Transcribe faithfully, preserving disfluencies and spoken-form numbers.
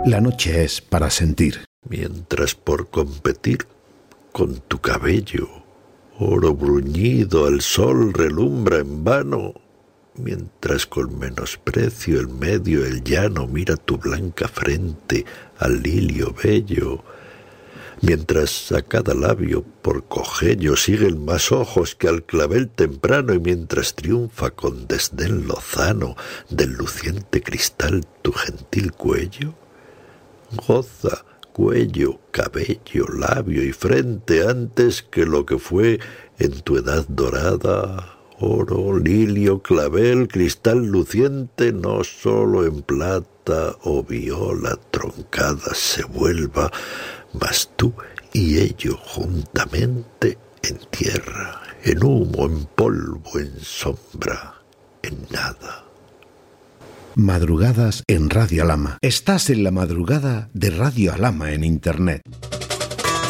La noche es para sentir. Mientras por competir con tu cabello, oro bruñido al sol relumbra en vano, mientras con menosprecio el medio, el llano, mira tu blanca frente al lilio bello, mientras a cada labio por cogello siguen más ojos que al clavel temprano, y mientras triunfa con desdén lozano del luciente cristal tu gentil cuello, goza cuello, cabello, labio y frente antes que lo que fue en tu edad dorada, oro, lilio, clavel, cristal luciente, no solo en plata o viola troncada se vuelva, mas tú y ello juntamente en tierra, en humo, en polvo, en sombra, en nada. Madrugadas en Radio Alhama. Estás en la madrugada de Radio Alhama en Internet.